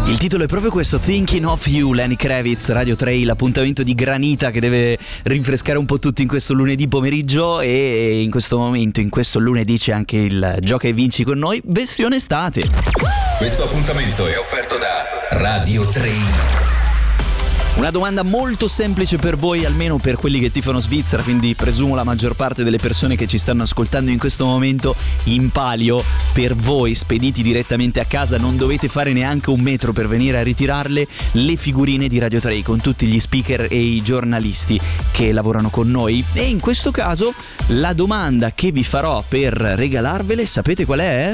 Il titolo è proprio questo, Thinking of You, Lenny Kravitz, Radio 3, l'appuntamento di Granita che deve rinfrescare un po' tutti in questo lunedì pomeriggio, e in questo momento, in questo lunedì, c'è anche il Gioca e Vinci con noi, versione estate. Questo appuntamento è offerto da Radio 3. Una domanda molto semplice per voi, almeno per quelli che tifano Svizzera, quindi presumo la maggior parte delle persone che ci stanno ascoltando in questo momento. In palio per voi, spediti direttamente a casa, non dovete fare neanche un metro per venire a ritirarle, le figurine di Radio 3 con tutti gli speaker e i giornalisti che lavorano con noi. E in questo caso la domanda che vi farò per regalarvele, sapete qual è?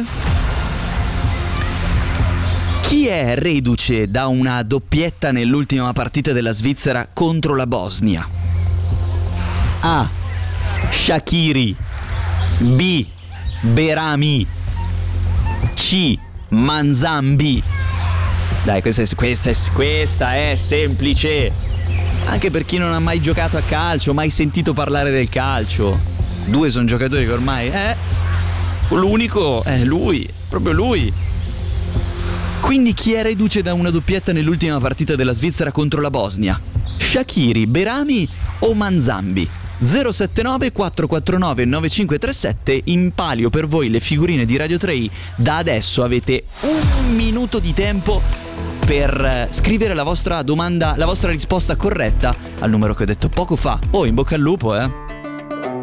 Chi è reduce da una doppietta nell'ultima partita della Svizzera contro la Bosnia? A. Shaqiri. B. Berami. C. Manzambi. Dai, questa è semplice. Anche per chi non ha mai giocato a calcio, mai sentito parlare del calcio. Due sono giocatori che ormai l'unico è lui, proprio lui. Quindi chi è reduce da una doppietta nell'ultima partita della Svizzera contro la Bosnia? Shaqiri, Berami o Manzambi? 079 449 9537, in palio per voi le figurine di Radio 3. Da adesso avete un minuto di tempo per scrivere la vostra domanda, la vostra risposta corretta al numero che ho detto poco fa. In bocca al lupo,